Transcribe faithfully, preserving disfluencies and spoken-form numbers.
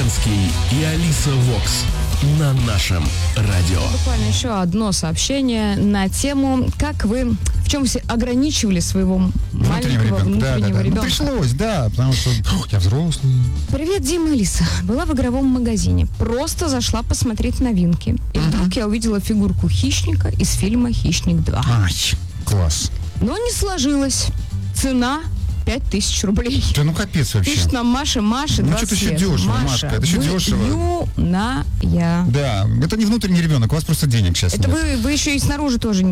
Ленский и Алиса Вокс на нашем радио. Буквально еще одно сообщение на тему, как вы, в чем вы ограничивали своего Внутреннего маленького ребенка. внутреннего Да, да, да. ребенка. Ну, пришлось, да, потому что ух, я взрослый. Привет, Дима и Алиса. Была в игровом магазине. Просто зашла посмотреть новинки. И Мгм. вдруг я увидела фигурку хищника из фильма «Хищник два». Ай, класс. Но не сложилось. Цена пять тысяч рублей. Да ну капец вообще. Пишет нам Маша, Маша, Ну, двадцать что-то еще лет. дешево, Маша, Машка, это еще вы дешево. юная. Да, это не внутренний ребенок, у вас просто денег сейчас Это нет. вы, вы еще и снаружи тоже